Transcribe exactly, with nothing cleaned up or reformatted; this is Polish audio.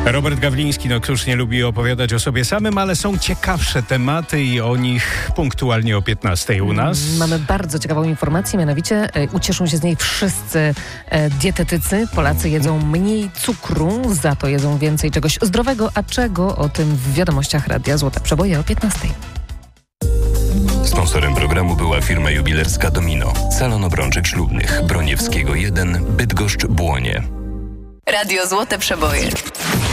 Robert Gawliński, no któż nie lubi opowiadać o sobie samym, ale są ciekawsze tematy i o nich punktualnie o piętnastej u nas. Mamy bardzo ciekawą informację, mianowicie e, ucieszą się z niej wszyscy e, dietetycy. Polacy jedzą mniej cukru, za to jedzą więcej czegoś zdrowego, a czego o tym w wiadomościach Radia Złote Przeboje o piętnastej. Sponsorem programu była firma jubilerska Domino, salon obrączek ślubnych, Broniewskiego jeden, Bydgoszcz, Błonie. Radio Złote Przeboje.